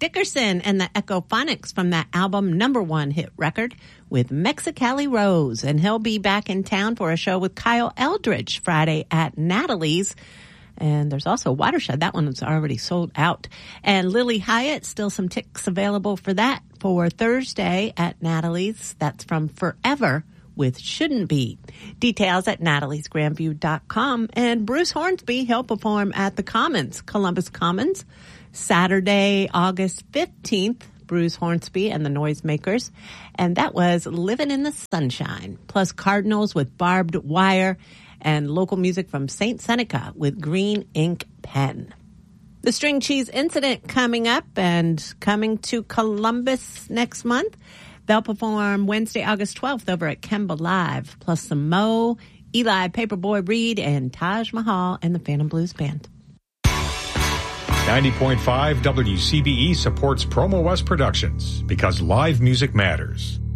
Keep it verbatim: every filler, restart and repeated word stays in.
Dickerson and the Echophonics from that album number one hit record with Mexicali Rose. And he'll be back in town for a show with Kyle Eldridge Friday at Natalie's. And there's also Watershed. That one is already sold out. And Lily Hyatt, still some tickets available for that for Thursday at Natalie's. That's from Forever with Shouldn't Be. Details at natalies grandview dot com. And Bruce Hornsby, he'll perform at the Commons, Columbus Commons, Saturday, August fifteenth. Bruce Hornsby and the Noisemakers. And that was Living in the Sunshine. Plus Cardinals with Barbed Wire. And local music from Saint Seneca with Green Ink Pen. The String Cheese Incident coming up and coming to Columbus next month. They'll perform Wednesday, August twelfth over at Kemba Live, plus some Mo, Eli Paperboy Reed, and Taj Mahal and the Phantom Blues Band. ninety point five W C B E supports Promo West Productions because live music matters.